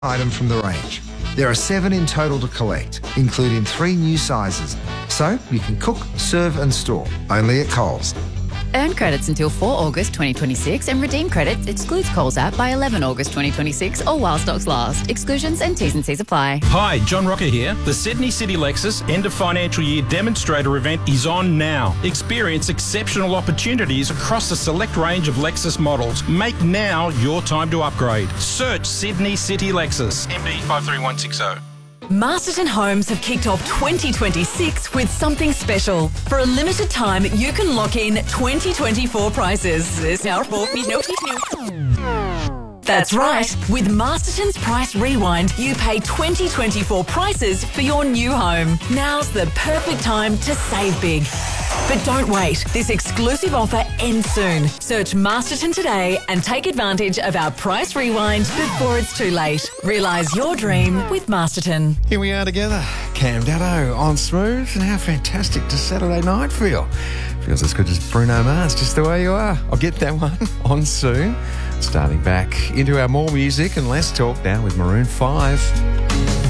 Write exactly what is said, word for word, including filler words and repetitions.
item from the range. There are seven in total to collect, including three new sizes. So you can cook, serve and store, only at Coles. Earn credits until the fourth of August twenty twenty-six and redeem credits excludes Coles app by the eleventh of August twenty twenty-six or while stocks last. Exclusions and T's and C's apply. Hi, John Rocker here. The Sydney City Lexus End of Financial Year Demonstrator event is on now. Experience exceptional opportunities across a select range of Lexus models. Make now your time to upgrade. Search Sydney City Lexus. M D five three one six zero. Masterton Homes have kicked off twenty twenty-six with something special. For a limited time, you can lock in twenty twenty-four prices. That's right. With Masterton's Price Rewind, you pay twenty twenty-four prices for your new home. Now's the perfect time to save big. But don't wait. This exclusive offer ends soon. Search Masterton today and take advantage of our Price Rewind before it's too late. Realise your dream with Masterton. Here we are together. Cam Dutto on Smooth, and how fantastic does Saturday night feel? Feels as good as Bruno Mars, just the way you are. I'll get that one on soon. Starting back into our more music and less talk now with Maroon five.